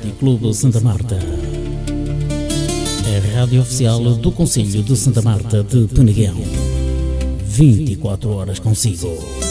Rugby Clube Santa Marta. A rádio oficial do Concelho de Santa Marta de Peneguão. 24 horas consigo.